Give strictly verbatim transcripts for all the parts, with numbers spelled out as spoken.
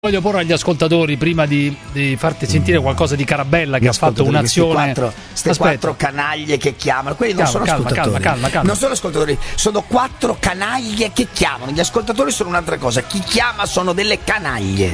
Voglio porre agli ascoltatori, prima di, di farti sentire qualcosa di Carabella, che ha fatto un'azione. Queste quattro canaglie che chiamano, quelli non calma, sono calma, ascoltatori. Calma, calma, calma. Non sono ascoltatori, sono quattro canaglie che chiamano. Gli ascoltatori sono un'altra cosa. Chi chiama sono delle canaglie.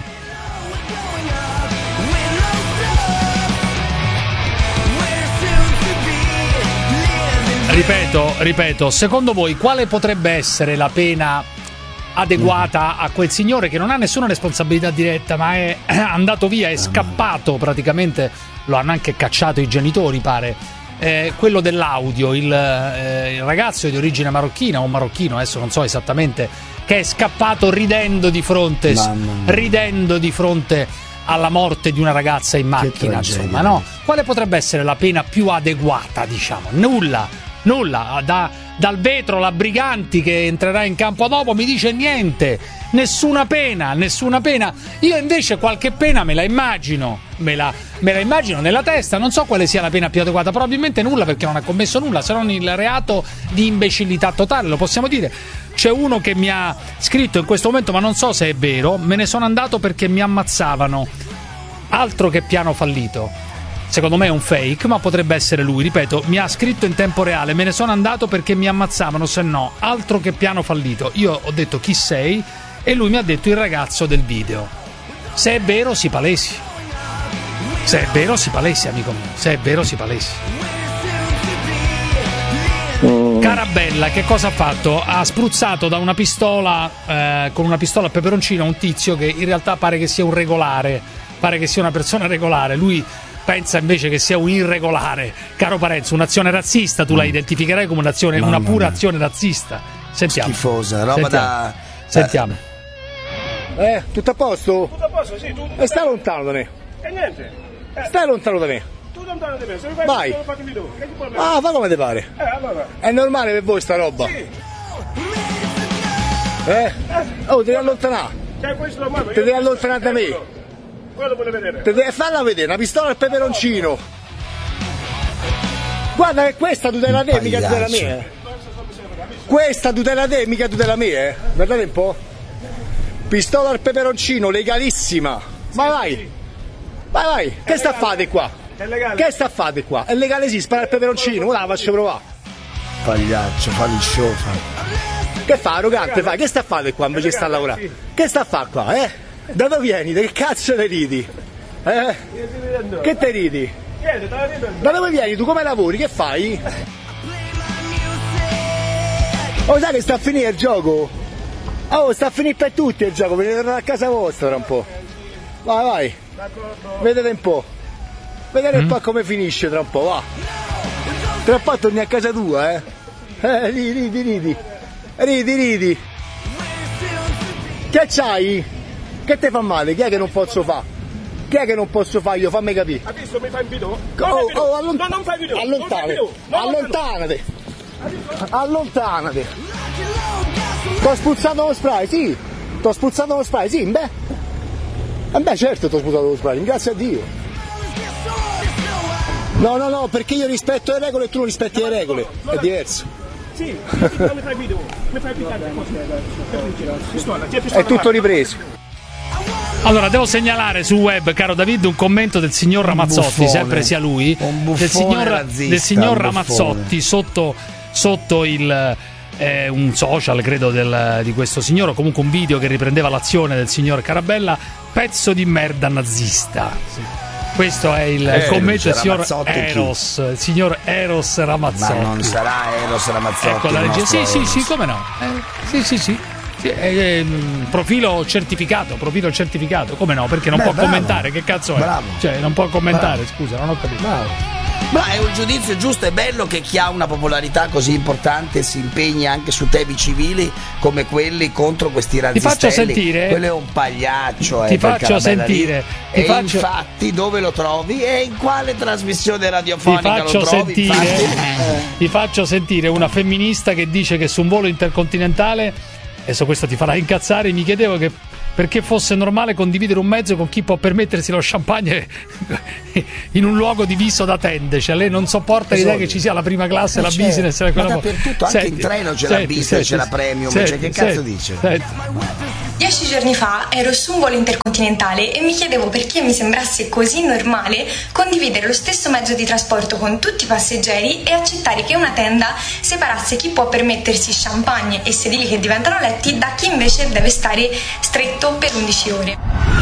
Ripeto, ripeto, secondo voi quale potrebbe essere la pena adeguata a quel signore che non ha nessuna responsabilità diretta, ma è andato via, è scappato praticamente, lo hanno anche cacciato i genitori, pare. Eh, quello dell'audio, il, eh, il ragazzo di origine marocchina o marocchino, adesso non so esattamente, che è scappato ridendo di fronte, ridendo di fronte alla morte di una ragazza in macchina, insomma, no? Quale potrebbe essere la pena più adeguata, diciamo? Nulla. Nulla, da, dal vetro la Briganti che entrerà in campo dopo mi dice niente, nessuna pena, nessuna pena. Io invece qualche pena me la immagino, me la, me la immagino nella testa, non so quale sia la pena più adeguata, probabilmente nulla, perché non ha commesso nulla, se non il reato di imbecillità totale, lo possiamo dire. C'è uno che mi ha scritto in questo momento, ma non so se è vero, me ne sono andato perché mi ammazzavano, altro che piano fallito. Secondo me è un fake, ma potrebbe essere lui. Ripeto, mi ha scritto in tempo reale, me ne sono andato perché mi ammazzavano, se no, altro che piano fallito. Io ho detto chi sei e lui mi ha detto il ragazzo del video. Se è vero si palesi. Se è vero si palesi, amico mio. Se è vero si palesi. Carabella che cosa ha fatto? Ha spruzzato da una pistola, eh, con una pistola a peperoncino, un tizio che in realtà pare che sia un regolare, pare che sia una persona regolare. Lui pensa invece che sia un irregolare. Caro Parenzo, un'azione razzista, tu la identificherai come un'azione, una pura azione razzista. Sentiamo. Schifosa, roba Sentiamo. da... Sentiamo. Eh, tutto a posto? Tutto a posto, sì, tu. E stai lontano da me. E niente. Eh. Stai lontano da me. Tu lontano da me, se mi fai Vai. il video, fatemi tu. Che ti può Ah, fa come ti pare. Eh, allora. È normale per voi sta roba? Sì. Eh? Oh, ti devi allontanare. C'è questo mano. Ti devi allontanare da me. Quello vuole vedere. Ti devi farla vedere, una pistola al peperoncino. Guarda che questa tutela te, mica tutela me. Eh. Questa tutela te, mica tutela me, eh. Guardate un po'. Pistola al peperoncino, legalissima. Vai, vai. Vai, vai. Che sta a fare qua? È legale. Che sta a fare qua? È legale sì, spara al peperoncino, ora la faccio provare. Pagliaccio, fammi il show, fa. Che fa, arrogante, fa? Che sta a fare qua invece sta a lavorare? sì. Che sta a fare qua, eh? Da dove vieni? Che cazzo te ridi? Eh? Che te ridi? Niente, te la vedo. Da dove vieni? Tu come lavori? Che fai? Oh, sai che sta a finire il gioco? Oh, sta a finire per tutti il gioco, venite tornare a casa vostra tra un po'. Vai, vai. Vedete un po'. Vedete un po' come finisce tra un po', va. Tra un po' torni a casa tua, eh? Eh, ridi, ridi, ridi. Ridi, ridi. Che c'hai? Che te fa male? Chi è che non posso fare? Chi è che non posso fare io? Fammi capire. Adesso mi fai il video? Oh, oh, allont- no, non fai video. allontanate. Allontanate. Allontanate. T'ho spuzzato lo spray, sì. T'ho spuzzato lo spray, sì, beh. Eh beh, certo t'ho spuzzato lo spray, grazie a Dio. No, no, no, perché io rispetto le regole e tu non rispetti le regole. È diverso. Sì, non mi fai video. Mi fai piccare cose. È tutto ripreso. Allora, devo segnalare sul web, caro David, un commento del signor Ramazzotti, buffone, sempre sia lui, un buffone del signor, razzista, del signor un Ramazzotti sotto, sotto il, eh, un social, credo, del, di questo signore, o comunque un video che riprendeva l'azione del signor Carabella, pezzo di merda nazista. Sì. Questo è il Eh, commento del signor Ramazzotti chi? Eros, il signor Eros Ramazzotti. Ma non sarà Eros Ramazzotti? Ecco la il regia. Sì, nostro sì, sì, Eros? come no? Eh, sì, sì, sì. Sì, è, è, mm, profilo certificato, profilo certificato, come no? Perché non Beh, può bravo. commentare, che cazzo è? Bravo. Cioè, non può commentare, Bravo. scusa, non ho capito. Bravo. Ma è un giudizio giusto, è bello che chi ha una popolarità così importante si impegni anche su temi civili come quelli contro questi razzistelli. Ti faccio sentire. Quello è un pagliaccio. Ti eh, quel faccio Carabella sentire. lì. Ti e faccio... infatti dove lo trovi e in quale trasmissione radiofonica Ti faccio lo trovi? sentire. Infatti... Ti faccio sentire una femminista che dice che su un volo intercontinentale, adesso questo ti farà incazzare, mi chiedevo che perché fosse normale condividere un mezzo con chi può permettersi lo champagne in un luogo diviso da tende. Cioè lei non sopporta l'idea che ci sia la prima classe, la certo. business, Ma quella dappertutto, anche senti, in treno c'è senti, la business, senti, c'è la premium, senti, cioè che cazzo senti, dice? Senti. Dieci giorni fa ero su un volo intercontinentale e mi chiedevo perché mi sembrasse così normale condividere lo stesso mezzo di trasporto con tutti i passeggeri e accettare che una tenda separasse chi può permettersi champagne e sedili che diventano letti da chi invece deve stare stretto per undici ore.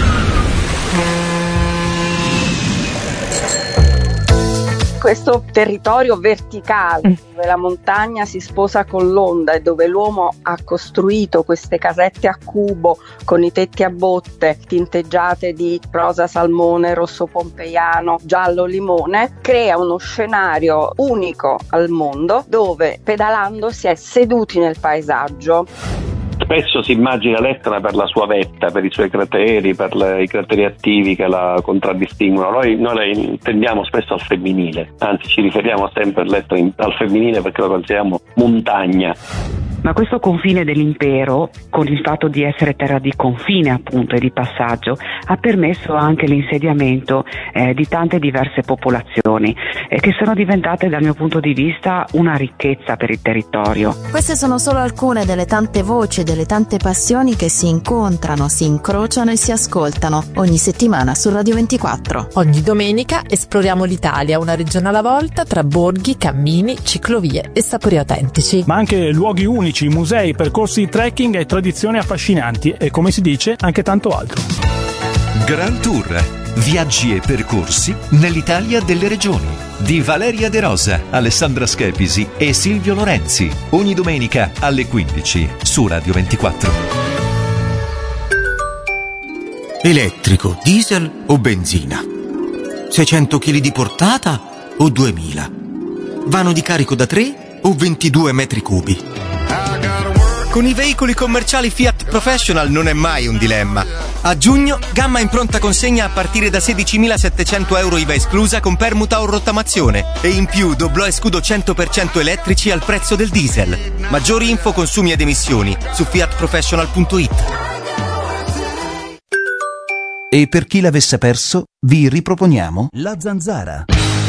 Questo territorio verticale dove la montagna si sposa con l'onda e dove l'uomo ha costruito queste casette a cubo con i tetti a botte tinteggiate di rosa salmone, rosso pompeiano, giallo limone, crea uno scenario unico al mondo dove pedalando si è seduti nel paesaggio. Spesso si immagina l'Etna per la sua vetta, per i suoi crateri, per le, i crateri attivi che la contraddistinguono. Noi, noi la intendiamo spesso al femminile, anzi ci riferiamo sempre all'Etna in, al femminile perché lo consideriamo montagna. Ma questo confine dell'impero, con il fatto di essere terra di confine appunto e di passaggio, ha permesso anche l'insediamento eh, di tante diverse popolazioni eh, che sono diventate dal mio punto di vista una ricchezza per il territorio. Queste sono solo alcune delle tante voci, delle tante passioni che si incontrano, si incrociano e si ascoltano ogni settimana su Radio ventiquattro. Ogni domenica esploriamo l'Italia, una regione alla volta, tra borghi, cammini, ciclovie e sapori autentici. Ma anche luoghi unici, musei, percorsi di trekking e tradizioni affascinanti e, come si dice, anche tanto altro. Grand Tour, viaggi e percorsi nell'Italia delle regioni, di Valeria De Rosa, Alessandra Schepisi e Silvio Lorenzi, ogni domenica alle quindici su Radio ventiquattro. Elettrico, diesel o benzina? seicento chili di portata o duemila? Vano di carico da tre o ventidue metri cubi? Con i veicoli commerciali Fiat Professional non è mai un dilemma. A giugno, gamma in pronta consegna a partire da sedicimilasettecento euro I V A esclusa con permuta o rottamazione. E in più doblò e scudo cento per cento elettrici al prezzo del diesel. Maggiori info, consumi ed emissioni su fiat professional punto it. E per chi l'avesse perso, vi riproponiamo La Zanzara.